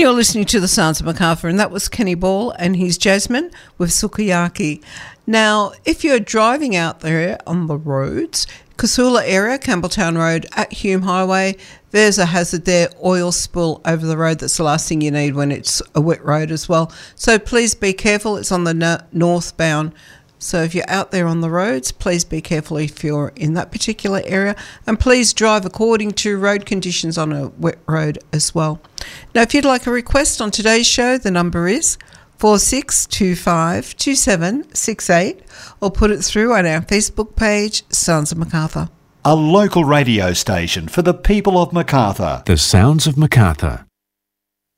You're listening to The Sounds of Macarthur, and that was Kenny Ball and his Jasmine with Sukiyaki. Now, if you're driving out there on the roads, Casula area, Campbelltown Road at Hume Highway, there's a hazard there, oil spill over the road. That's the last thing you need when it's a wet road as well. So please be careful. It's on the northbound. So if you're out there on the roads, please be careful if you're in that particular area, and please drive according to road conditions on a wet road as well. Now, if you'd like a request on today's show, the number is 46252768, or put it through on our Facebook page, Sounds of Macarthur. A local radio station for the people of Macarthur. The Sounds of Macarthur.